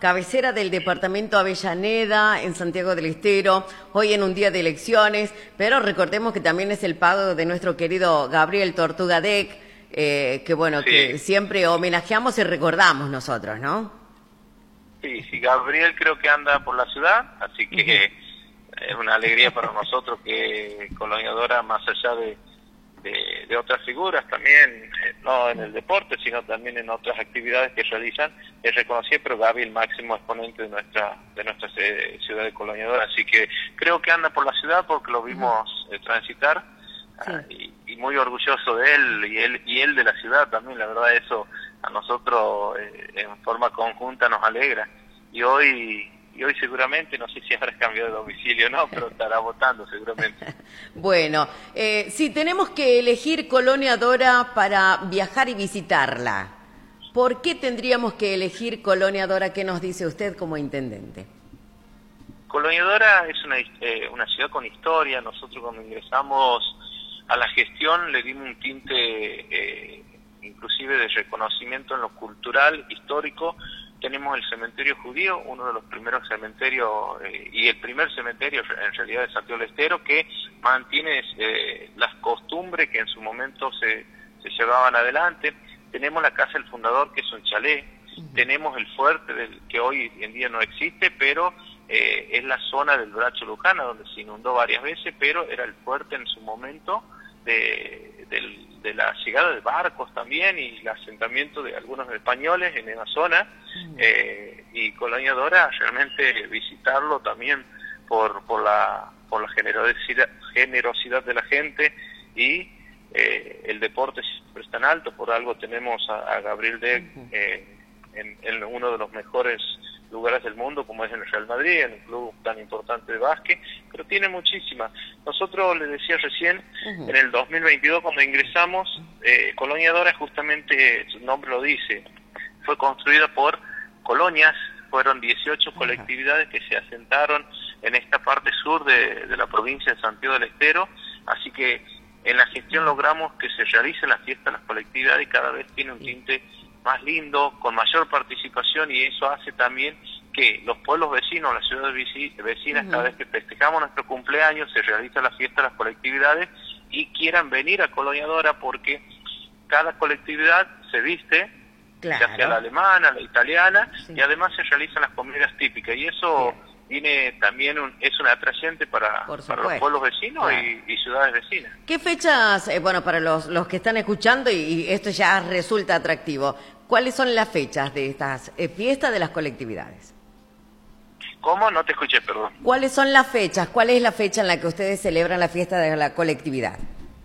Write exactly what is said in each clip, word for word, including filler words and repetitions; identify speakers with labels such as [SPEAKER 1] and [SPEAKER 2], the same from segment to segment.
[SPEAKER 1] cabecera del departamento Avellaneda, en Santiago del Estero, hoy en un día de elecciones, pero recordemos que también es el pago de nuestro querido Gabriel Tortuga Deck, eh, que bueno,
[SPEAKER 2] Sí.
[SPEAKER 1] que siempre homenajeamos y recordamos nosotros, ¿no?
[SPEAKER 2] Sí, sí, Gabriel creo que anda por la ciudad, así que es una alegría para nosotros que Colonia Dora, más allá de, de, de otras figuras también, eh, no en el deporte, sino también en otras actividades que realizan, es reconocido, pero Gaby el máximo exponente de nuestra de nuestra eh, ciudad de Colonia Dora, así que creo que anda por la ciudad porque lo vimos eh, transitar,
[SPEAKER 1] Sí.
[SPEAKER 2] ah, y, y muy orgulloso de él y él y él de la ciudad también. La verdad, eso a nosotros eh, en forma conjunta nos alegra, y hoy y hoy seguramente, no sé si habrás cambiado de domicilio o no, pero estará votando seguramente.
[SPEAKER 1] Bueno, eh, si tenemos que elegir Colonia Dora para viajar y visitarla, ¿por qué tendríamos que elegir Colonia Dora? ¿Qué nos dice usted como intendente?
[SPEAKER 2] Colonia Dora es una, eh, una ciudad con historia. Nosotros cuando ingresamos a la gestión le dimos un tinte eh, inclusive de reconocimiento en lo cultural, histórico. Tenemos el cementerio judío, uno de los primeros cementerios eh, y el primer cementerio en realidad de Santiago del Estero, que mantiene eh, las costumbres que en su momento se, se llevaban adelante. Tenemos la casa del fundador, que es un chalet. Uh-huh. Tenemos el fuerte, del, que hoy en día no existe, pero eh, es la zona del Bracho Lucana, donde se inundó varias veces, pero era el fuerte en su momento de, de, de la llegada de barcos también y el asentamiento de algunos españoles en esa zona. Uh-huh. eh, y Colonia Dora, realmente visitarlo también por, por, la, por la generosidad, generosidad de la gente, y eh, el deporte siempre es tan alto. Por algo tenemos a, a Gabriel Deck uh-huh. eh, en, en uno de los mejores lugares del mundo, como es en el Real Madrid, en un club tan importante de básquet, pero tiene muchísimas. Nosotros, les decía recién, uh-huh. en el dos mil veintidós cuando ingresamos, eh, Colonia Dora, justamente su nombre lo dice, fue construida por colonias. Fueron dieciocho uh-huh. colectividades que se asentaron en esta parte sur de, de la provincia de Santiago del Estero, así que en la gestión logramos que se realicen las fiestas, las colectividades, y cada vez tiene un tinte más lindo, con mayor participación, y eso hace también que los pueblos vecinos, las ciudades vecinas, uh-huh. cada vez que festejamos nuestro cumpleaños, se realizan las fiestas, las colectividades, y quieran venir a Colonia Dora porque cada colectividad se viste, claro, ya sea la alemana, la italiana, sí. y además se realizan las comidas típicas, y eso sí. viene también, un, es un atrayente para, para los pueblos vecinos, claro. y, y ciudades vecinas.
[SPEAKER 1] ¿Qué fechas, eh, bueno, para los, los que están escuchando, y, y esto ya resulta atractivo, cuáles son las fechas de estas eh, fiestas de las colectividades?
[SPEAKER 2] ¿Cómo? No te escuché, perdón.
[SPEAKER 1] ¿Cuáles son las fechas? ¿Cuál es la fecha en la que ustedes celebran la fiesta de la colectividad?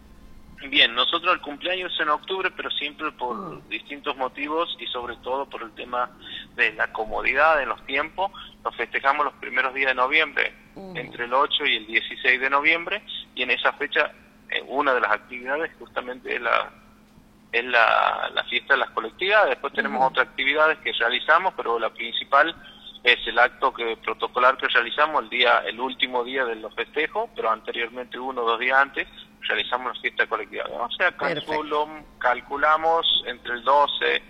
[SPEAKER 2] Bien, nosotros el cumpleaños es en octubre, pero siempre por uh. distintos motivos, y sobre todo por el tema de la comodidad en los tiempos, nos festejamos los primeros días de noviembre, uh. entre el ocho y el dieciséis de noviembre, y en esa fecha eh, una de las actividades justamente es la es la, la fiesta de las colectividades. Después tenemos uh. otras actividades que realizamos, pero la principal es el acto que protocolar que realizamos el día el último día de los festejos, pero anteriormente, uno o dos días antes, realizamos la fiesta colectiva. O sea, calculo, calculamos entre el doce,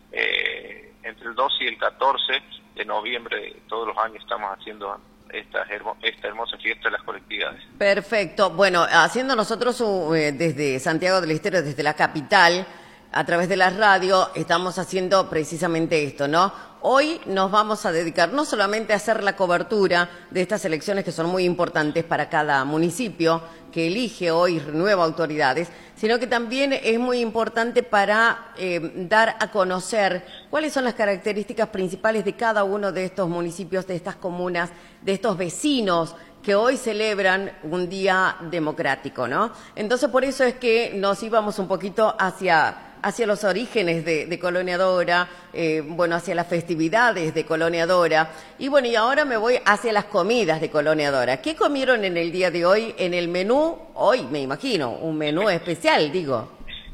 [SPEAKER 2] eh, entre el doce y el catorce de noviembre, todos los años estamos haciendo esta, hermo, esta hermosa fiesta de las colectividades.
[SPEAKER 1] Perfecto. Bueno, haciendo nosotros uh, desde Santiago del Estero, desde la capital, a través de la radio, estamos haciendo precisamente esto, ¿no? Hoy nos vamos a dedicar no solamente a hacer la cobertura de estas elecciones que son muy importantes para cada municipio que elige hoy nuevas autoridades, sino que también es muy importante para eh, dar a conocer cuáles son las características principales de cada uno de estos municipios, de estas comunas, de estos vecinos que hoy celebran un día democrático, ¿no? Entonces, por eso es que nos íbamos un poquito hacia... hacia los orígenes de, de Colonia Dora, eh, bueno, hacia las festividades de Colonia Dora, y bueno, y ahora me voy hacia las comidas de Colonia Dora. ¿Qué comieron en el día de hoy en el menú? Hoy, me imagino, un menú especial, digo.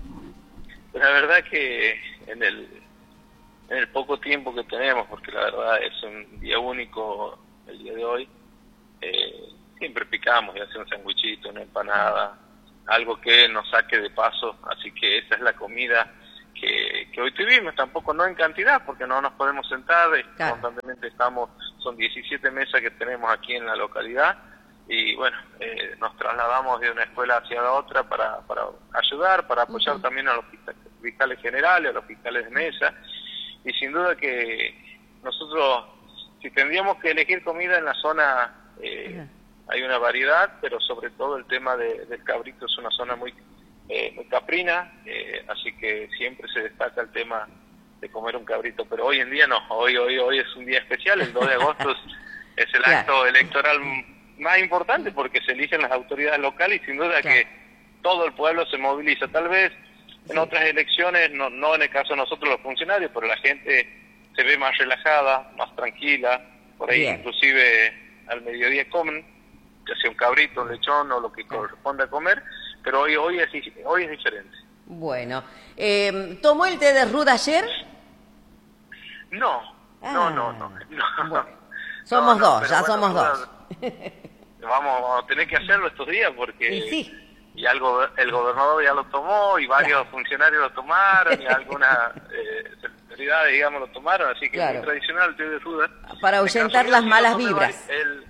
[SPEAKER 2] La verdad que en el, en el poco tiempo que tenemos, porque la verdad es un día único el día de hoy, eh, siempre picamos y hacemos un sandwichito, una empanada, algo que nos saque de paso, así que esa es la comida que, que hoy tuvimos, tampoco no en cantidad, porque no nos podemos sentar,
[SPEAKER 1] claro.
[SPEAKER 2] Constantemente estamos, son diecisiete mesas que tenemos aquí en la localidad, y bueno, eh, nos trasladamos de una escuela hacia la otra para, para ayudar, para apoyar uh-huh. también a los fiscales generales, a los fiscales de mesa, y sin duda que nosotros, si tendríamos que elegir comida en la zona, eh, uh-huh. hay una variedad, pero sobre todo el tema de, del cabrito es una zona muy, eh, muy caprina, eh, así que siempre se destaca el tema de comer un cabrito, pero hoy en día no, hoy hoy hoy es un día especial, el dos de agosto es, es el claro. acto electoral más importante porque se eligen las autoridades locales y sin duda claro. que todo el pueblo se moviliza. Tal vez en sí. otras elecciones, no, no en el caso de nosotros los funcionarios, pero la gente se ve más relajada, más tranquila, por ahí Bien. inclusive al mediodía comen, ya sea un cabrito, un lechón o lo que corresponda a comer, pero hoy hoy es, hoy es diferente.
[SPEAKER 1] Bueno, eh, ¿tomó el té de ruda ayer?
[SPEAKER 2] No, ah. no, no, no. no.
[SPEAKER 1] Bueno, somos no, no, dos, ya
[SPEAKER 2] bueno,
[SPEAKER 1] somos
[SPEAKER 2] ruda,
[SPEAKER 1] dos.
[SPEAKER 2] Vamos, vamos a tener que hacerlo estos días porque
[SPEAKER 1] y sí.
[SPEAKER 2] y algo el gobernador ya lo tomó y varios claro. funcionarios lo tomaron y algunas eh, celebridades, digamos, lo tomaron, así que claro. es muy tradicional el té de ruda. Para
[SPEAKER 1] ahuyentar las malas vibras.
[SPEAKER 2] El,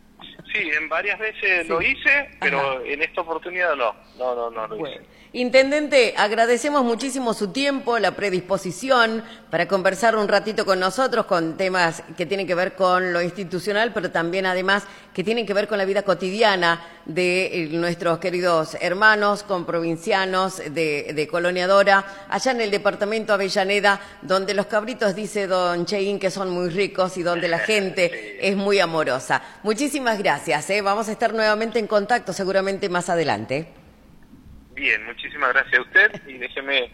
[SPEAKER 2] sí, en varias veces sí. lo hice, pero Ajá. en esta oportunidad no, no, no, no lo bueno. hice.
[SPEAKER 1] Intendente, agradecemos muchísimo su tiempo, la predisposición para conversar un ratito con nosotros con temas que tienen que ver con lo institucional, pero también además que tienen que ver con la vida cotidiana de nuestros queridos hermanos comprovincianos de, de Colonia Dora, allá en el departamento Avellaneda, donde los cabritos, dice don Cheín, que son muy ricos y donde la gente es muy amorosa. Muchísimas gracias, ¿eh? Vamos a estar nuevamente en contacto seguramente más adelante.
[SPEAKER 2] Bien, muchísimas gracias a usted y déjeme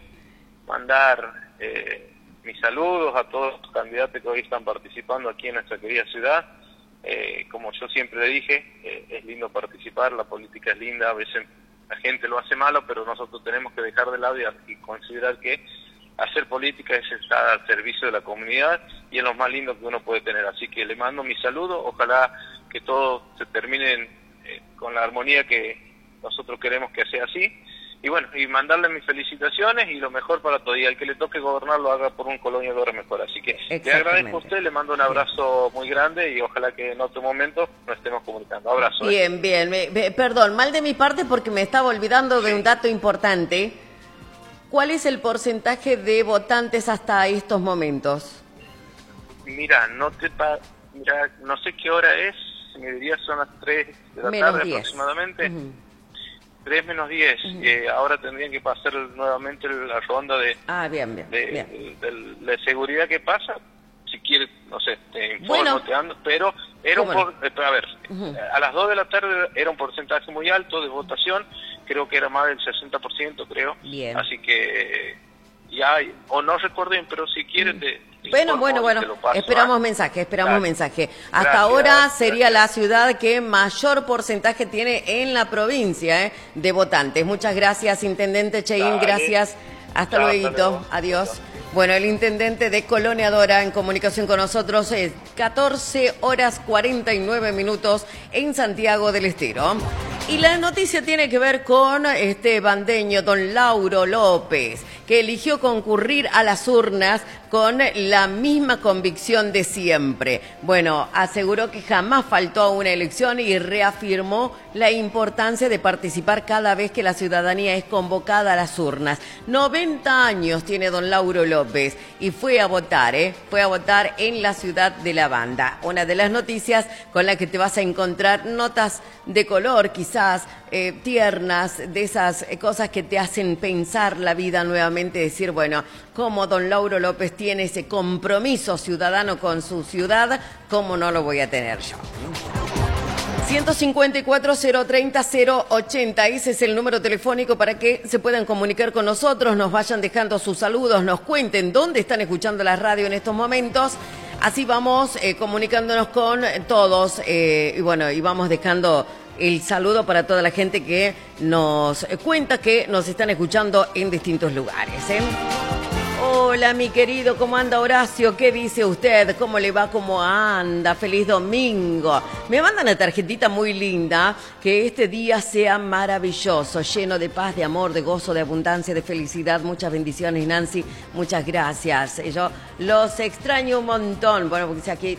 [SPEAKER 2] mandar eh, mis saludos a todos los candidatos que hoy están participando aquí en nuestra querida ciudad. Eh, como yo siempre le dije, eh, es lindo participar, la política es linda, a veces la gente lo hace malo, pero nosotros tenemos que dejar de lado y, y considerar que hacer política es estar al servicio de la comunidad y es lo más lindo que uno puede tener. Así que le mando mis saludos, ojalá que todo se termine eh, con la armonía que nosotros queremos que sea así, y bueno, y mandarle mis felicitaciones y lo mejor para todo, y al que le toque gobernar lo haga por un Colonia Dora mejor, así que le agradezco a usted, le mando un abrazo muy grande y ojalá que en otro momento nos estemos comunicando. Abrazo.
[SPEAKER 1] Bien, eh. bien, me, me, perdón, mal de mi parte porque me estaba olvidando de un dato importante. ¿Cuál es el porcentaje de votantes hasta estos momentos?
[SPEAKER 2] Mira, no te pa mira, no sé qué hora es, me diría son las tres de la Menos tarde diez. Aproximadamente. Uh-huh. tres menos diez, uh-huh. eh, ahora tendrían que pasar nuevamente la ronda de,
[SPEAKER 1] ah, bien, bien,
[SPEAKER 2] de,
[SPEAKER 1] bien.
[SPEAKER 2] de, de, de seguridad que pasa, si quieres, no sé, te informo, bueno, te ando, pero era un por, no? a ver, uh-huh. a las dos de la tarde era un porcentaje muy alto de votación, creo que era más del sesenta por ciento, creo,
[SPEAKER 1] bien.
[SPEAKER 2] Así que ya, o no recuerdo bien, pero si quieres uh-huh. te...
[SPEAKER 1] Bueno, bueno, bueno, esperamos ¿eh? mensaje, esperamos Gracias. mensaje. Hasta Gracias. ahora sería Gracias. la ciudad que mayor porcentaje tiene en la provincia ¿eh? de votantes. Muchas gracias, Intendente Cheín, Dale. gracias. Hasta Chao, luego, hasta adiós. Chao. Bueno, el Intendente de Colonia Dora en comunicación con nosotros es catorce horas cuarenta y nueve minutos en Santiago del Estero. Y la noticia tiene que ver con este bandeño, don Lauro López, que eligió concurrir a las urnas con la misma convicción de siempre. Bueno, aseguró que jamás faltó a una elección y reafirmó la importancia de participar cada vez que la ciudadanía es convocada a las urnas. noventa años tiene don Lauro López y fue a votar, ¿eh? Fue a votar en la ciudad de La Banda. Una de las noticias con la que te vas a encontrar notas de color, quizás eh, tiernas, de esas cosas que te hacen pensar la vida nuevamente, decir, bueno, como don Lauro López tiene ese compromiso ciudadano con su ciudad, ¿cómo no lo voy a tener yo? ciento cincuenta y cuatro, cero treinta, cero ochenta, ese es el número telefónico para que se puedan comunicar con nosotros, nos vayan dejando sus saludos, nos cuenten dónde están escuchando la radio en estos momentos. Así vamos eh, comunicándonos con todos eh, y bueno, y vamos dejando el saludo para toda la gente que nos cuenta que nos están escuchando en distintos lugares, ¿eh? Hola, mi querido, ¿cómo anda Horacio? ¿Qué dice usted? ¿Cómo le va? ¿Cómo anda? Feliz domingo. Me mandan una tarjetita muy linda. Que este día sea maravilloso, lleno de paz, de amor, de gozo, de abundancia, de felicidad. Muchas bendiciones, Nancy. Muchas gracias. Yo los extraño un montón. Bueno, porque aquí